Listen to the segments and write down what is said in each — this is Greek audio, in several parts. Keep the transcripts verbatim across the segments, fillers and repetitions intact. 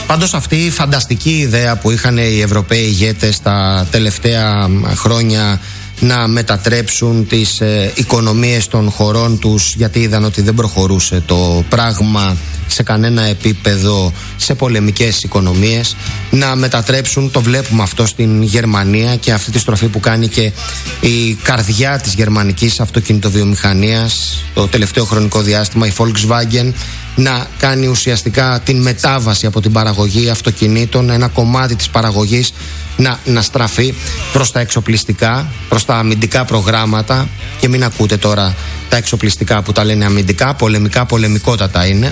Πάντως αυτή η φανταστική ιδέα που είχαν οι Ευρωπαίοι ηγέτες τα τελευταία χρόνια να μετατρέψουν τις ε, οικονομίες των χωρών τους, γιατί είδαν ότι δεν προχωρούσε το πράγμα σε κανένα επίπεδο, σε πολεμικές οικονομίες, να μετατρέψουν, το βλέπουμε αυτό στην Γερμανία και αυτή τη στροφή που κάνει και η καρδιά της γερμανικής αυτοκινητοβιομηχανίας το τελευταίο χρονικό διάστημα, η Volkswagen, να κάνει ουσιαστικά την μετάβαση από την παραγωγή αυτοκινήτων, ένα κομμάτι της παραγωγής να, να στραφεί προς τα εξοπλιστικά, προς τα αμυντικά προγράμματα. Και μην ακούτε τώρα τα εξοπλιστικά που τα λένε αμυντικά, πολεμικά, πολεμικότατα είναι.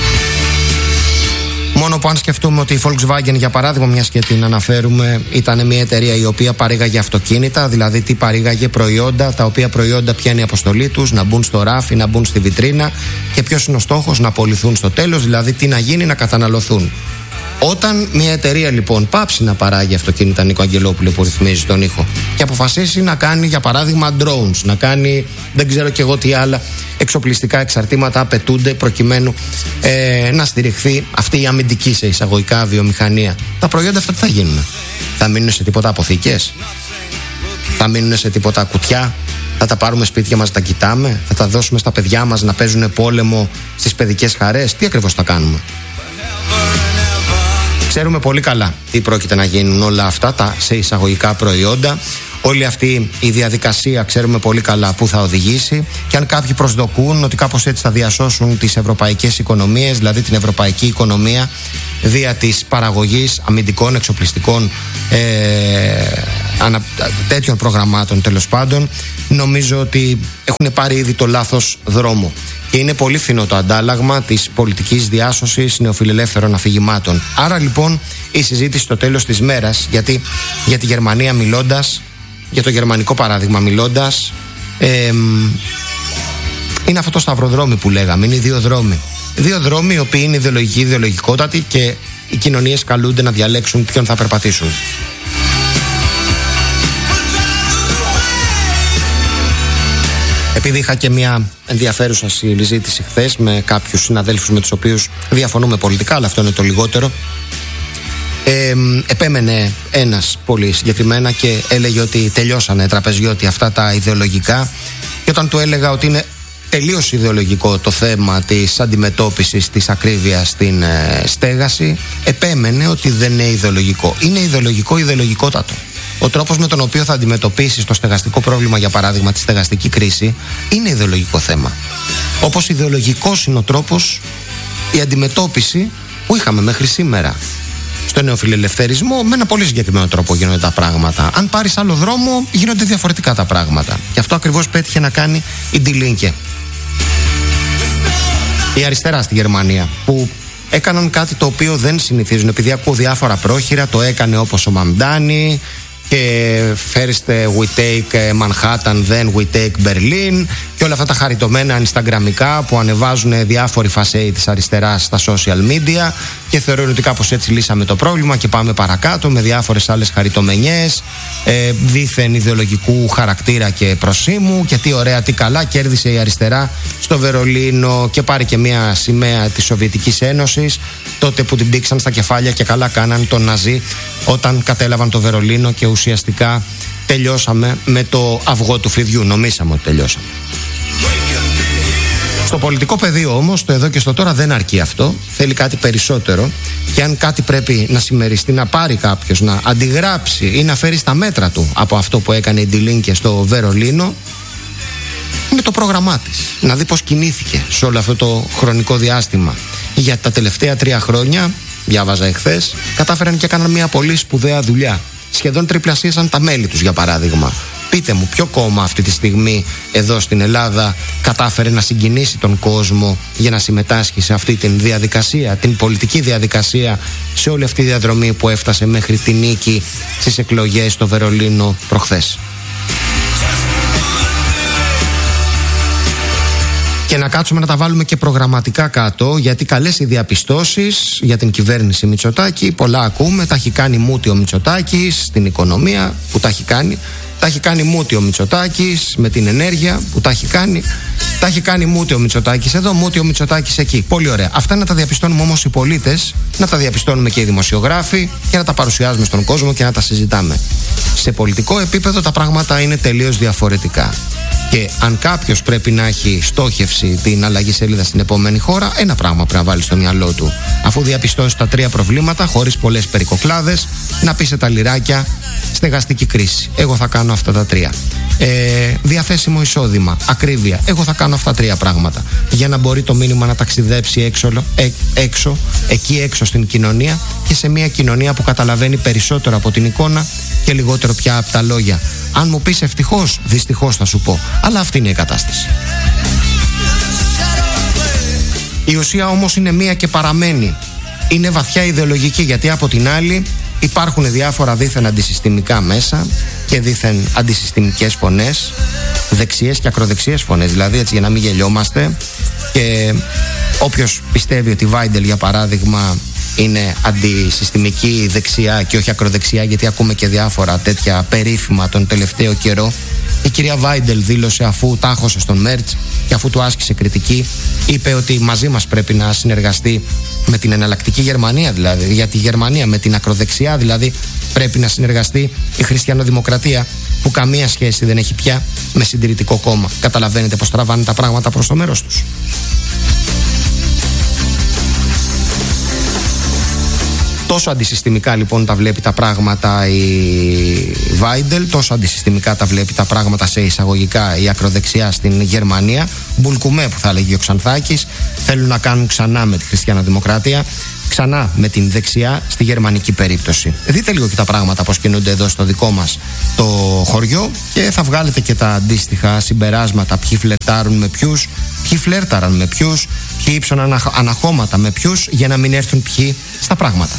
Μόνο που αν σκεφτούμε ότι η Volkswagen, για παράδειγμα, μιας και την αναφέρουμε, ήταν μια εταιρεία η οποία παρήγαγε αυτοκίνητα, δηλαδή τι παρήγαγε, προϊόντα, τα οποία προϊόντα ποια είναι η αποστολή τους, να μπουν στο ράφι, να μπουν στη βιτρίνα, και ποιος είναι ο στόχος, να απολυθούν στο τέλος, δηλαδή τι να γίνει, να καταναλωθούν. Όταν μια εταιρεία λοιπόν πάψει να παράγει αυτοκίνητα, Νίκο Αγγελόπουλο που ρυθμίζει τον ήχο, και αποφασίσει να κάνει για παράδειγμα drones, να κάνει δεν ξέρω και εγώ τι άλλα εξοπλιστικά εξαρτήματα απαιτούνται προκειμένου ε, να στηριχθεί αυτή η αμυντική σε εισαγωγικά βιομηχανία, τα προϊόντα αυτά τι θα γίνουν? Θα μείνουν σε τίποτα αποθήκες? Θα μείνουν σε τίποτα κουτιά? Θα τα πάρουμε σπίτια μας, τα κοιτάμε? Θα τα δώσουμε στα παιδιά μας να παίζουν πόλεμο στις παιδικές χαρές? Τι ακριβώς θα κάνουμε? Ξέρουμε πολύ καλά τι πρόκειται να γίνουν όλα αυτά τα σε εισαγωγικά προϊόντα. Όλη αυτή η διαδικασία ξέρουμε πολύ καλά πού θα οδηγήσει, και αν κάποιοι προσδοκούν ότι κάπως έτσι θα διασώσουν τις ευρωπαϊκές οικονομίες, δηλαδή την ευρωπαϊκή οικονομία δια της παραγωγής αμυντικών, εξοπλιστικών ε, ανα, τέτοιων προγραμμάτων τέλος πάντων, νομίζω ότι έχουν πάρει ήδη το λάθος δρόμο. Και είναι πολύ φθηνό το αντάλλαγμα της πολιτικής διάσωσης νεοφιλελεύθερων αφηγημάτων. Άρα λοιπόν η συζήτηση στο τέλος της μέρας, γιατί για τη Γερμανία μιλώντας, για το γερμανικό παράδειγμα μιλώντας, ε, είναι αυτό το σταυροδρόμι που λέγαμε, είναι οι δύο δρόμοι. Δύο δρόμοι οι οποίοι είναι ιδεολογικοί, ιδεολογικότατοι, και οι κοινωνίες καλούνται να διαλέξουν ποιον θα περπατήσουν. Επειδή είχα και μια ενδιαφέρουσα συζήτηση χθες με κάποιους συναδέλφους με τους οποίους διαφωνούμε πολιτικά, αλλά αυτό είναι το λιγότερο, ε, επέμενε ένας πολύ συγκεκριμένα και έλεγε ότι τελειώσανε τραπεζιώτη αυτά τα ιδεολογικά, και όταν του έλεγα ότι είναι τελείως ιδεολογικό το θέμα της αντιμετώπισης της ακρίβειας στην ε, στέγαση, επέμενε ότι δεν είναι ιδεολογικό. Είναι ιδεολογικό, ιδεολογικότατο. Ο τρόπος με τον οποίο θα αντιμετωπίσεις το στεγαστικό πρόβλημα, για παράδειγμα τη στεγαστική κρίση, είναι ιδεολογικό θέμα. Όπως ιδεολογικός είναι ο τρόπος, η αντιμετώπιση που είχαμε μέχρι σήμερα στο νεοφιλελευθερισμό. Με ένα πολύ συγκεκριμένο τρόπο γίνονται τα πράγματα. Αν πάρεις άλλο δρόμο, γίνονται διαφορετικά τα πράγματα. Και αυτό ακριβώς πέτυχε να κάνει η Die Linke, η αριστερά στη Γερμανία, που έκαναν κάτι το οποίο δεν συνηθίζουν. Επειδή ακούω διάφορα πρόχειρα, το έκανε όπως ο Μαμντάνι, και first we take Manhattan, then we take Berlin, και όλα αυτά τα χαριτωμένα ανισταγκραμμικά που ανεβάζουν διάφοροι φασέοι της αριστεράς στα social media και θεωρούν ότι κάπως έτσι λύσαμε το πρόβλημα και πάμε παρακάτω με διάφορες άλλες χαριτωμενιές ε, δήθεν ιδεολογικού χαρακτήρα και προσήμου, και τι ωραία, τι καλά κέρδισε η αριστερά στο Βερολίνο και πάρει και μια σημαία της Σοβιετικής Ένωσης, τότε που την πήξαν στα κεφάλια, και καλά κάναν τον Ναζί όταν κατέλαβαν το Βερολίνο και ουσιαστικά τελειώσαμε με το αυγό του φιδιού. Νομίσαμε ότι τελειώσαμε. Στο πολιτικό πεδίο όμως, το εδώ και στο τώρα δεν αρκεί αυτό. Θέλει κάτι περισσότερο. Και αν κάτι πρέπει να συμμεριστεί, να πάρει κάποιος, να αντιγράψει ή να φέρει στα μέτρα του από αυτό που έκανε η Die Linke στο Βερολίνο, είναι το πρόγραμμά της. Να δει πώς κινήθηκε σε όλο αυτό το χρονικό διάστημα. Για τα τελευταία τρία χρόνια, διάβαζα εχθές, κατάφεραν και έκαναν μια πολύ σπουδαία δουλειά. Σχεδόν τριπλασίασαν τα μέλη τους, για παράδειγμα. Πείτε μου, ποιο κόμμα αυτή τη στιγμή εδώ στην Ελλάδα κατάφερε να συγκινήσει τον κόσμο για να συμμετάσχει σε αυτή την διαδικασία, την πολιτική διαδικασία, σε όλη αυτή τη διαδρομή που έφτασε μέχρι τη νίκη στις εκλογές στο Βερολίνο προχθές? Και να κάτσουμε να τα βάλουμε και προγραμματικά κάτω, γιατί καλές οι διαπιστώσεις για την κυβέρνηση Μητσοτάκη, πολλά ακούμε, τα έχει κάνει μούτι ο Μητσοτάκης στην οικονομία, που τα έχει κάνει, Τα έχει κάνει μούτι ο Μητσοτάκης με την ενέργεια που τα έχει κάνει. Τα έχει κάνει μούτι ο Μητσοτάκης εδώ, μούτι ο Μητσοτάκης εκεί. Πολύ ωραία. Αυτά να τα διαπιστώνουμε όμως οι πολίτες, να τα διαπιστώνουμε και οι δημοσιογράφοι και να τα παρουσιάζουμε στον κόσμο και να τα συζητάμε. Σε πολιτικό επίπεδο τα πράγματα είναι τελείως διαφορετικά. Και αν κάποιος πρέπει να έχει στόχευση την αλλαγή σελίδα στην επόμενη χώρα, ένα πράγμα πρέπει να βάλει στο μυαλό του. Αφού διαπιστώσει τα τρία προβλήματα, χωρίς πολλές περικοκλάδες, να πει σε τα λιράκια στεγαστική κρίση. Εγώ θα κάνω αυτά τα τρία. Ε, διαθέσιμο εισόδημα, ακρίβεια. Εγώ θα κάνω αυτά τα τρία πράγματα. Για να μπορεί το μήνυμα να ταξιδέψει έξω, ε, έξω, εκεί έξω στην κοινωνία και σε μια κοινωνία που καταλαβαίνει περισσότερο από την εικόνα και λιγότερο πια από τα λόγια. Αν μου πεις ευτυχώς, δυστυχώς θα σου πω. Αλλά αυτή είναι η κατάσταση. Η ουσία όμως είναι μία και παραμένει. Είναι βαθιά ιδεολογική, γιατί από την άλλη υπάρχουν διάφορα δήθεν αντισυστημικά μέσα και δήθεν αντισυστημικές φωνές, δεξιές και ακροδεξιές φωνές, δηλαδή, έτσι, για να μην γελιόμαστε. Και όποιος πιστεύει ότι η Βάιντελ, για παράδειγμα, είναι αντισυστημική δεξιά και όχι ακροδεξιά, γιατί ακούμε και διάφορα τέτοια περίφημα τον τελευταίο καιρό. Η κυρία Βάιντελ δήλωσε, αφού τάχωσε στον Μέρτς και αφού του άσκησε κριτική, είπε ότι μαζί μας πρέπει να συνεργαστεί με την εναλλακτική Γερμανία, δηλαδή για τη Γερμανία, με την ακροδεξιά, δηλαδή πρέπει να συνεργαστεί η Χριστιανοδημοκρατία, που καμία σχέση δεν έχει πια με συντηρητικό κόμμα. Καταλαβαίνετε πως τραβάνε τα πράγματα προς το μέρος τους. Τόσο αντισυστημικά λοιπόν τα βλέπει τα πράγματα η Βάιντελ, τόσο αντισυστημικά τα βλέπει τα πράγματα σε εισαγωγικά η ακροδεξιά στην Γερμανία. Μπουλκουμέ, που θα έλεγε ο Ξανθάκης, θέλουν να κάνουν ξανά με τη Χριστιανοδημοκρατία, ξανά με την δεξιά στη γερμανική περίπτωση. Δείτε λίγο και τα πράγματα πώς κινούνται εδώ στο δικό μας το χωριό και θα βγάλετε και τα αντίστοιχα συμπεράσματα. Ποιοι φλερτάρουν με ποιους, ποιοι φλέρταραν με ποιους, ποιοι ύψωναν αναχώματα με ποιους, για να μην έρθουν ποιοι στα πράγματα.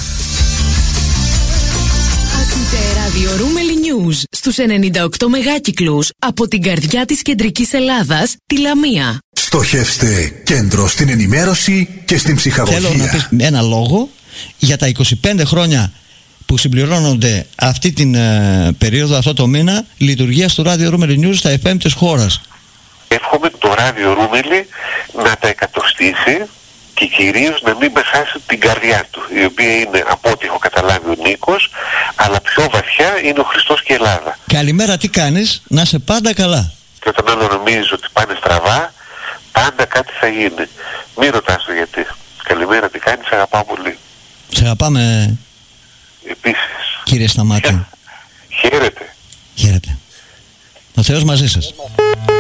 Ακούτε ραδιορούμελη News στους ενενήντα οκτώ μεγάκυκλους από την καρδιά της κεντρικής Ελλάδας, τη Λαμία. Στοχεύστε κέντρο στην ενημέρωση και στην ψυχαγωγία. Θέλω να πεις ένα λόγο για τα είκοσι πέντε χρόνια που συμπληρώνονται αυτή την ε, περίοδο, αυτό το μήνα, λειτουργίας του Radio Roomeli News στα εφ εμ της χώρας. Εύχομαι το Radio Roomeli να τα εκατοστήσει και κυρίως να μην πεχάσει την καρδιά του, η οποία είναι, από ό,τι έχω καταλάβει, ο Νίκος, αλλά πιο βαθιά είναι ο Χριστός και η Ελλάδα. Καλημέρα, τι κάνεις? Να είσαι πάντα καλά. Και όταν άλλο νομίζεις ότι πάνε στραβά, πάντα κάτι θα γίνει. Μην ρωτάς το γιατί. Καλημέρα, τι κάνεις, σε αγαπάω πολύ. Σε αγαπάμε. Επίσης. Κύριε Σταμάτη. Χαίρετε. Χαίρετε. Ο Θεός μαζί σας.